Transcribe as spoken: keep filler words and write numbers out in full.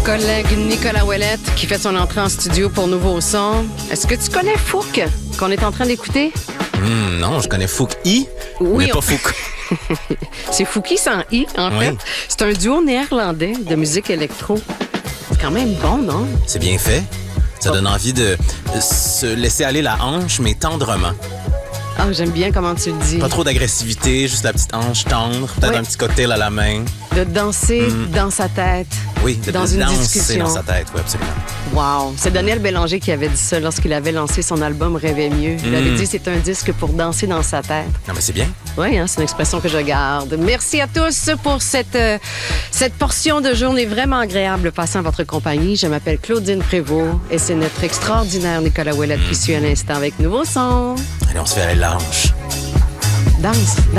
collègue Nicolas Ouellette qui fait son entrée en studio pour Nouveau Son. Est-ce que tu connais Fouque, qu'on est en train d'écouter? Mmh, non, je connais Fouque I, oui, mais on... pas Fouque. C'est Fouki sans I, en oui. fait. C'est un duo néerlandais de musique électro. C'est quand même bon, non? C'est bien fait. Ça donne envie de se laisser aller la hanche, mais tendrement. Ah, oh, j'aime bien comment tu le dis. Pas trop d'agressivité, juste la petite hanche tendre, peut-être oui. un petit cocktail à la main. De danser mmh. dans sa tête. Oui, de, dans de une danser discussion. dans sa tête, oui, absolument. Wow! C'est Daniel Bélanger qui avait dit ça lorsqu'il avait lancé son album Rêver mieux. Il mmh. avait dit c'est un disque pour danser dans sa tête. Non, mais c'est bien. Oui, hein, c'est une expression que je garde. Merci à tous pour cette, euh, cette portion de journée vraiment agréable passant en votre compagnie. Je m'appelle Claudine Prévost et c'est notre extraordinaire Nicolas Ouellette mmh. qui suit à l'instant avec Nouveau Son. Allez, on se fait aller la hanche. Danse.